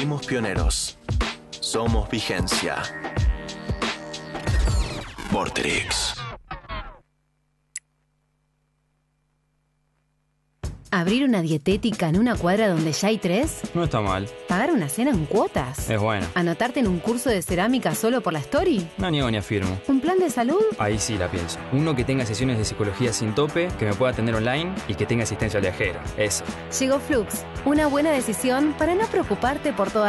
Fuimos pioneros. Somos vigencia. Vorterix. ¿Abrir una dietética en una cuadra donde ya hay 3? No está mal. ¿Pagar una cena en cuotas? Es bueno. ¿Anotarte en un curso de cerámica solo por la story? No niego ni afirmo. ¿Un plan de salud? Ahí sí la pienso. Uno que tenga sesiones de psicología sin tope, que me pueda atender online y que tenga asistencia al viajero. Eso. Llegó Flux, una buena decisión para no preocuparte por toda